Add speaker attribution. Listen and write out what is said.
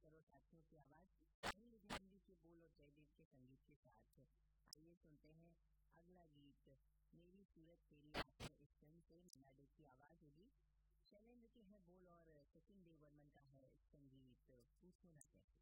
Speaker 1: करो साथियों की आवाज वही लुधियानवी के बोल और जयदेव के संगीत के साथ। आइए सुनते हैं अगला गीत मेरी सूरत तेरी आंखें, इस फिल्म से मीना डे की आवाज होगी, शैलेंद्र के है बोल और सचिन देव वर्मन का है संगीत। पूछो ना कैसे।